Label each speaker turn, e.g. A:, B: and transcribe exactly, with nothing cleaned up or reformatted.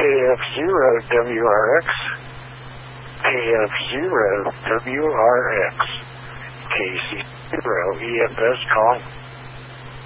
A: F zero W R X, K F zero W R X, K C zero E F S calling.